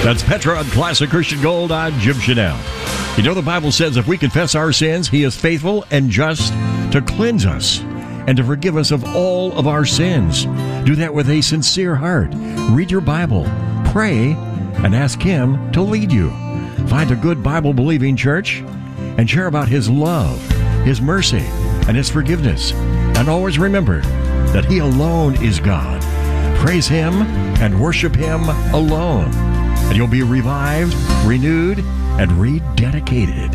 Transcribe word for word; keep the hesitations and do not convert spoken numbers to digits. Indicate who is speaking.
Speaker 1: That's Petra on Classic Christian Gold. I'm Jim Chanel. You know, the Bible says if we confess our sins, He is faithful and just to cleanse us and to forgive us of all of our sins. Do that with a sincere heart. Read your Bible, pray, and ask Him to lead you. Find a good Bible-believing church and share about His love, His mercy, and His forgiveness. And always remember that He alone is God. Praise Him and worship Him alone. And you'll be revived, renewed, and rededicated.